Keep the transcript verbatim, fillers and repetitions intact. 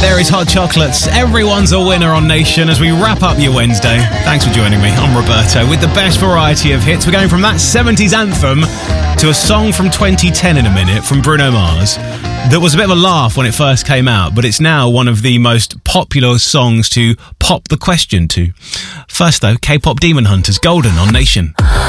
There is Hot Chocolates. Everyone's a winner on Nation as we wrap up your Wednesday. Thanks for joining me. I'm Roberto with the best variety of hits. We're going from that seventies anthem to a song from twenty ten in a minute from Bruno Mars that was a bit of a laugh when it first came out, but it's now one of the most popular songs to pop the question to. First though, K-pop Demon Hunters, Golden on Nation.